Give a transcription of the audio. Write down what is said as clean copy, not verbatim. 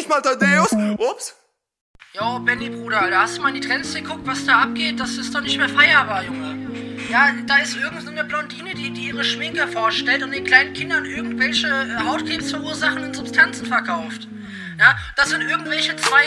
nicht mal Thaddeus. Ups. Jo, Benny, Bruder, da hast du mal in die Trends geguckt, was da abgeht? Das ist doch nicht mehr feierbar, Junge. Ja, da ist irgendeine Blondine, die ihre Schminke vorstellt und den kleinen Kindern irgendwelche Hautkrebs verursachenden Substanzen verkauft. Ja, das sind irgendwelche zwei